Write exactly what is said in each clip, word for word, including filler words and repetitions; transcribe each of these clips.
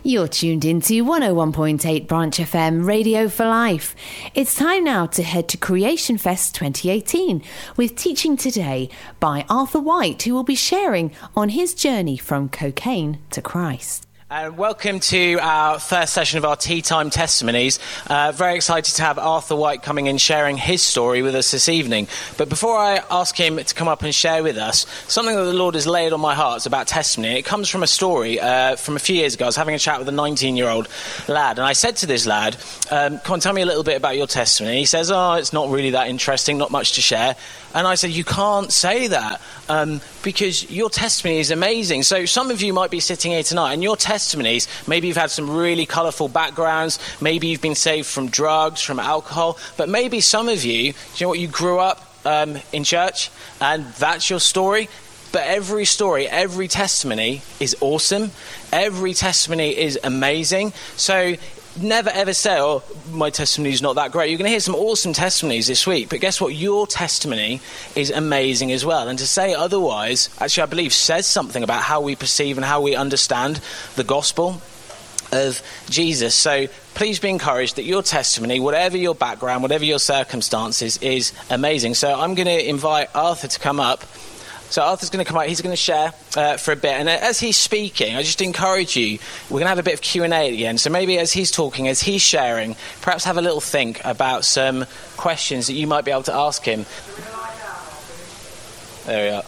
You're tuned into one oh one point eight Branch F M, Radio for Life. It's time now to head to Creation Fest twenty eighteen with teaching today by Arthur White, who will be sharing on his journey from cocaine to Christ. And welcome to our first session of our Tea Time Testimonies. Uh, very excited to have Arthur White coming in sharing his story with us this evening. But before I ask him to come up and share with us, something that the Lord has laid on my heart is about testimony. It comes from a story uh, from a few years ago. I was having a chat with a nineteen-year-old lad, and I said to this lad, um, come on, tell me a little bit about your testimony. He says, oh, it's not really that interesting, not much to share. And I said, you can't say that um, because your testimony is amazing. So some of you might be sitting here tonight and your testimonies, maybe you've had some really colourful backgrounds, maybe you've been saved from drugs, from alcohol, but maybe some of you, do you know what, you grew up um, in church and that's your story. But every story, every testimony is awesome. Every testimony is amazing. So never ever say, oh, my testimony is not that great. You're going to hear some awesome testimonies this week, but guess what? Your testimony is amazing as well. And to say otherwise, actually, I believe, says something about how we perceive and how we understand the gospel of Jesus. So please be encouraged that your testimony, whatever your background, whatever your circumstances, is amazing. So I'm going to invite Arthur to come up. So Arthur's going to come out, he's going to share uh, for a bit. And as he's speaking, I just encourage you, we're going to have a bit of Q and A at the end. So maybe as he's talking, as he's sharing, perhaps have a little think about some questions that you might be able to ask him. There we are.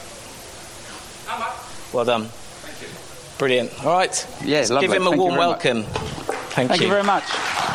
Well done. Thank you. Brilliant. All right. Yeah, lovely. Give him a Thank warm welcome. Thank, Thank you. you very much.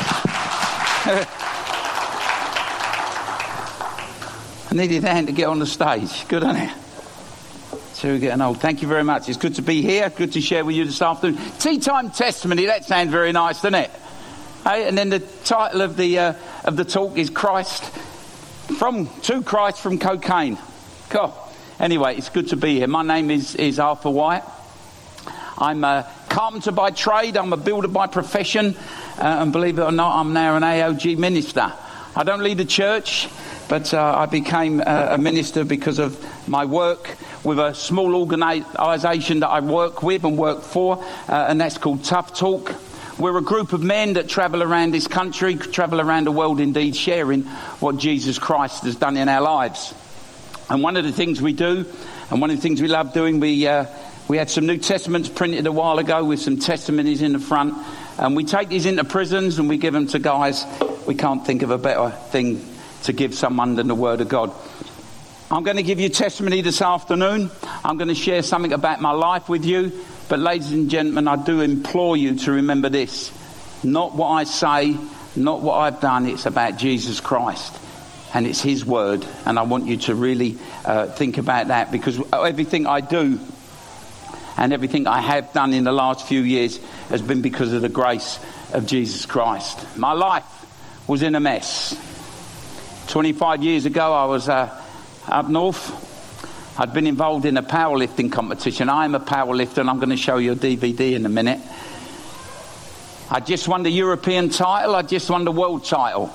I needed a hand to get on the stage. Good, isn't it? So we're getting old. Thank you very much. It's good to be here. Good to share with you this afternoon. Tea Time Testimony. That sounds very nice, doesn't it? Hey, and then the title of the uh, of the talk is Christ from to Christ from cocaine. Cool. Anyway, it's good to be here. My name is is Arthur White. I'm a carpenter by trade. I'm a builder by profession, uh, and believe it or not, I'm now an A O G minister. I don't lead a church, but uh, I became uh, a minister because of my work with a small organisation that I work with and work for, uh, and that's called Tough Talk. We're a group of men that travel around this country, travel around the world indeed, sharing what Jesus Christ has done in our lives. And one of the things we do, and one of the things we love doing, we uh, we had some New Testaments printed a while ago with some testimonies in the front, and we take these into prisons and we give them to guys. We can't think of a better thing to give someone than the Word of God. I'm going to give you testimony this afternoon. I'm going to share something about my life with you. But ladies and gentlemen, I do implore you to remember this. Not what I say, not what I've done. It's about Jesus Christ. And it's His Word. And I want you to really uh, think about that. Because everything I do and everything I have done in the last few years has been because of the grace of Jesus Christ. My life was in a mess. twenty-five years ago, I was uh, up north. I'd been involved in a powerlifting competition. I'm a powerlifter, and I'm going to show you a D V D in a minute. I just won the European title. I just won the world title.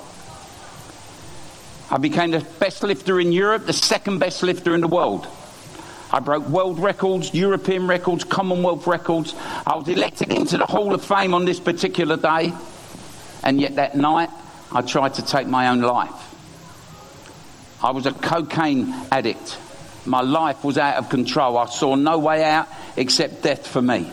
I became the best lifter in Europe, the second best lifter in the world. I broke world records, European records, Commonwealth records. I was elected into the Hall of Fame on this particular day. And yet that night, I tried to take my own life. I was a cocaine addict. My life was out of control. I saw no way out except death for me.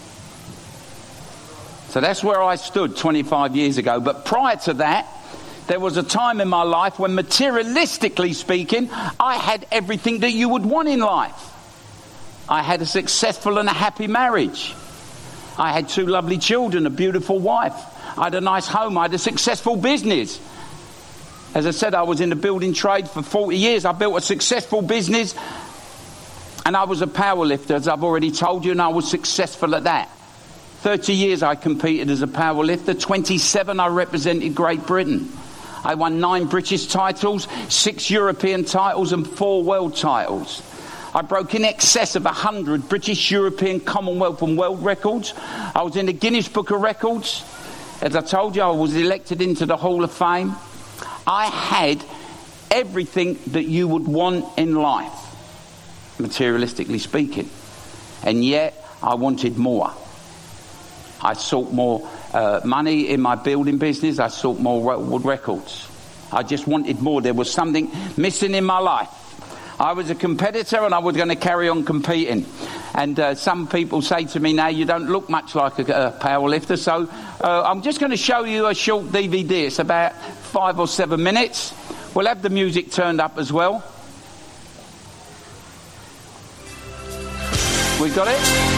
So that's where I stood twenty-five years ago. But prior to that, there was a time in my life when, materialistically speaking, I had everything that you would want in life. I had a successful and a happy marriage. I had two lovely children, a beautiful wife. I had a nice home. I had a successful business. As I said, I was in the building trade for forty years. I built a successful business, and I was a power lifter, as I've already told you, and I was successful at that. thirty years I competed as a power lifter. twenty-seven I represented Great Britain. I won nine British titles, six European titles, and four world titles. I broke in excess of one hundred British, European, Commonwealth and world records. I was in the Guinness Book of Records. As I told you, I was elected into the Hall of Fame. I had everything that you would want in life, materialistically speaking. And yet, I wanted more. I sought more uh, money in my building business. I sought more world records. I just wanted more. There was something missing in my life. I was a competitor and I was going to carry on competing. And uh, some people say to me now, you don't look much like a, a power lifter. So uh, I'm just going to show you a short D V D. It's about five or seven minutes. We'll have the music turned up as well. We got it?